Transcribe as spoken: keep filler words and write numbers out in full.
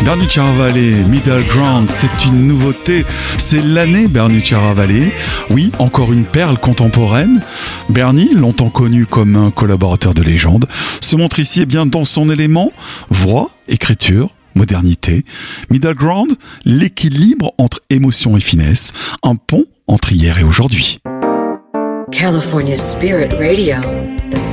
Bernie Chiaravallé, Middle Ground, c'est une nouveauté, c'est l'année Bernie Chiaravallé. Oui, encore une perle contemporaine. Bernie, longtemps connu comme un collaborateur de légende, se montre ici eh bien dans son élément, voix, écriture, modernité. Middle Ground, l'équilibre entre émotion et finesse, un pont entre hier et aujourd'hui. California Spirit Radio, the